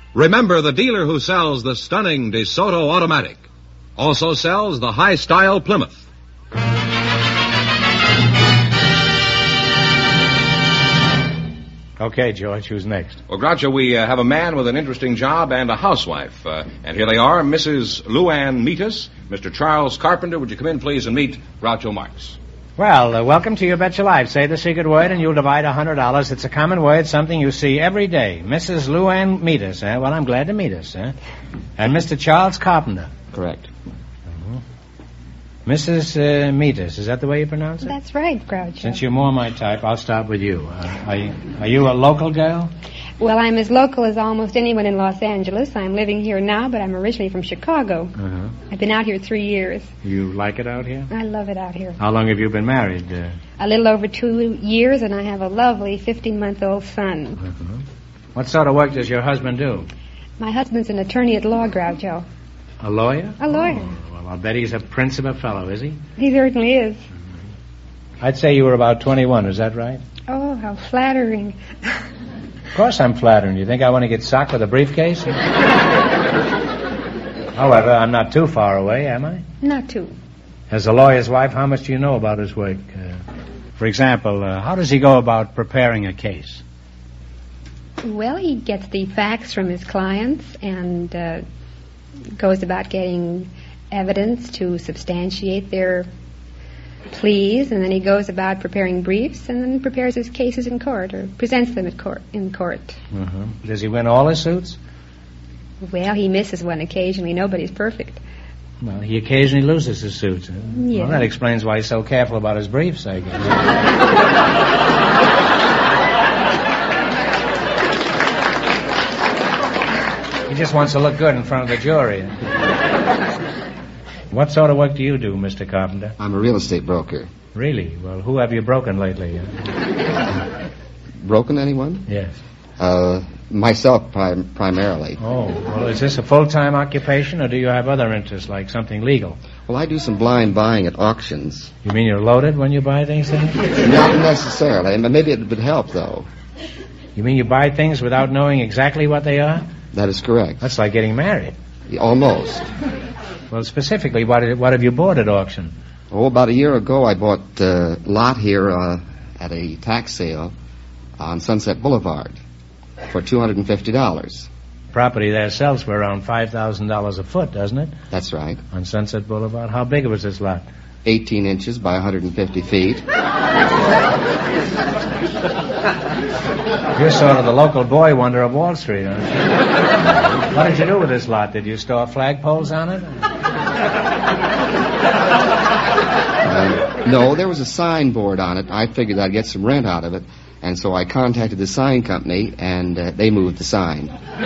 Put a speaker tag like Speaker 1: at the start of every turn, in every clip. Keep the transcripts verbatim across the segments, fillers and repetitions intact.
Speaker 1: Remember, the dealer who sells the stunning DeSoto Automatic also sells the high-style Plymouth.
Speaker 2: Okay, George, who's next?
Speaker 1: Well, Groucho, we uh, have a man with an interesting job and a housewife. Uh, and here they are, Missus Luann Metis, Mister Charles Carpenter. Would you come in, please, and meet Groucho Marx?
Speaker 2: Well, uh, welcome to You Bet Your Life. Say the secret word and you'll divide one hundred dollars. It's a common word, something you see every day. Missus Luann Metis, eh? Well, I'm glad to meet us, eh? And Mister Charles Carpenter.
Speaker 3: Correct.
Speaker 2: Missus Uh, Metis, is that the way you pronounce it?
Speaker 4: That's right, Groucho.
Speaker 2: Since you're more my type, I'll start with you. Uh, are you. Are you a local girl?
Speaker 4: Well, I'm as local as almost anyone in Los Angeles. I'm living here now, but I'm originally from Chicago.
Speaker 2: Uh-huh.
Speaker 4: I've been out here three years.
Speaker 2: You like it out here?
Speaker 4: I love it out here.
Speaker 2: How long have you been married? Uh...
Speaker 4: A little over two years, and I have a lovely fifteen-month-old son.
Speaker 2: Uh-huh. What sort of work does your husband do?
Speaker 4: My husband's an attorney at law, Groucho.
Speaker 2: A lawyer?
Speaker 4: A lawyer.
Speaker 2: Oh, well, I'll bet he's a prince of a fellow, is he?
Speaker 4: He certainly is.
Speaker 2: I'd say you were about twenty-one, is that right?
Speaker 4: Oh, how flattering.
Speaker 2: Of course I'm flattering. You think I want to get socked with a briefcase? However, I'm not too far away, am I?
Speaker 4: Not too.
Speaker 2: As a lawyer's wife, how much do you know about his work? Uh, for example, uh, how does he go about preparing a case?
Speaker 4: Well, he gets the facts from his clients and uh, goes about getting evidence to substantiate their pleas, and then he goes about preparing briefs, and then prepares his cases in court, or presents them at court in court.
Speaker 2: Uh-huh. Does he win all his suits?
Speaker 4: Well, he misses one occasionally. Nobody's perfect.
Speaker 2: Well, he occasionally loses his suits. Huh?
Speaker 4: Yeah.
Speaker 2: Well, that explains why he's so careful about his briefs, I guess. He just wants to look good in front of the jury. What sort of work do you do, Mister Carpenter?
Speaker 3: I'm a real estate broker.
Speaker 2: Really? Well, who have you broken lately?
Speaker 3: Broken anyone?
Speaker 2: Yes.
Speaker 3: Uh, myself prim- primarily.
Speaker 2: Oh, well, is this a full-time occupation, or do you have other interests, like something legal?
Speaker 3: Well, I do some blind buying at auctions.
Speaker 2: You mean you're loaded when you buy things then?
Speaker 3: Not necessarily. Maybe it would help, though.
Speaker 2: You mean you buy things without knowing exactly what they are?
Speaker 3: That is correct.
Speaker 2: That's like getting married.
Speaker 3: Almost.
Speaker 2: Well, specifically, what, what have you bought at auction?
Speaker 3: Oh, about a year ago, I bought a lot here uh, at a tax sale on Sunset Boulevard for two hundred fifty dollars.
Speaker 2: Property there sells for around five thousand dollars a foot, doesn't it?
Speaker 3: That's right.
Speaker 2: On Sunset Boulevard. How big was this lot?
Speaker 3: eighteen inches by one hundred fifty feet.
Speaker 2: You're sort of the local boy wonder of Wall Street, aren't you? What did you do with this lot? Did you store flagpoles on it?
Speaker 3: Uh, no, there was a signboard on it. I figured I'd get some rent out of it, and so I contacted the sign company, and uh, they moved the sign.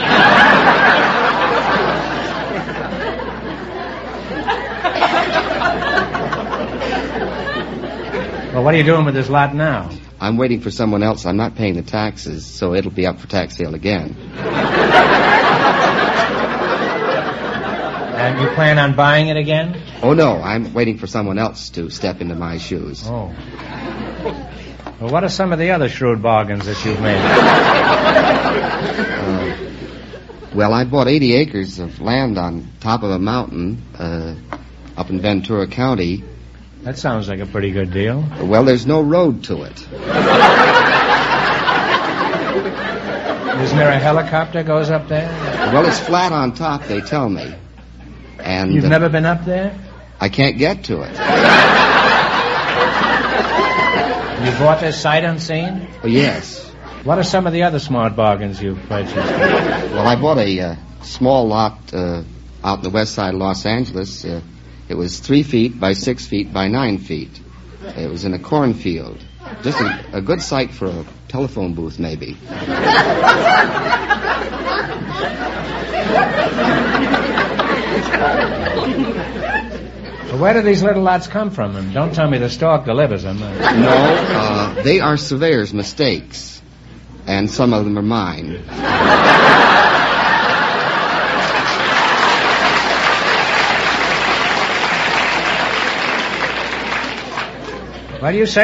Speaker 2: Well, what are you doing with this lot now?
Speaker 3: I'm waiting for someone else. I'm not paying the taxes, so it'll be up for tax sale again.
Speaker 2: And you plan on buying it again?
Speaker 3: Oh, no, I'm waiting for someone else to step into my shoes.
Speaker 2: Oh. Well, what are some of the other shrewd bargains that you've made?
Speaker 3: Uh, well, I bought eighty acres of land on top of a mountain uh, up in Ventura County.
Speaker 2: That sounds like a pretty good deal.
Speaker 3: Well, there's no road to it.
Speaker 2: Isn't there a helicopter goes up there?
Speaker 3: Well, it's flat on top, they tell me. And
Speaker 2: You've
Speaker 3: uh,
Speaker 2: never been up there?
Speaker 3: I can't get to it.
Speaker 2: You bought this sight unseen?
Speaker 3: Oh, yes.
Speaker 2: What are some of the other smart bargains you've purchased?
Speaker 3: Well, I bought a uh, small lot uh, out in the west side of Los Angeles. Uh, it was three feet by six feet by nine feet. It was in a cornfield. Just a, a good site for a telephone booth, maybe.
Speaker 2: Well, where do these little lots come from? And don't tell me the stork delivers them.
Speaker 3: No, uh, they are surveyors' mistakes, and some of them are mine.
Speaker 2: Why do you say